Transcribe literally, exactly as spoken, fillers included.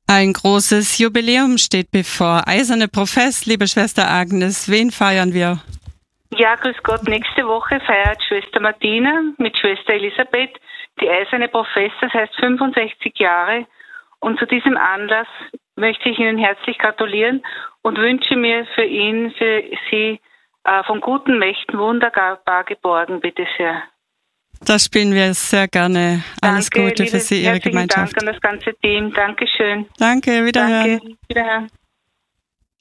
Ein großes Jubiläum steht bevor. Eiserne Profess, liebe Schwester Agnes, wen feiern wir? Ja, grüß Gott. Nächste Woche feiert Schwester Martina mit Schwester Elisabeth die Eiserne Profess, das heißt fünfundsechzig Jahre. Und zu diesem Anlass möchte ich Ihnen herzlich gratulieren und wünsche mir für ihn, für Sie äh, von guten Mächten wunderbar geborgen, bitte sehr. Das spielen wir sehr gerne. Alles Danke, Gute für liebe, Sie, Ihre herzlichen Gemeinschaft. Dank an das ganze Team. Dankeschön. Danke, wiederhören. Danke, wiederhören.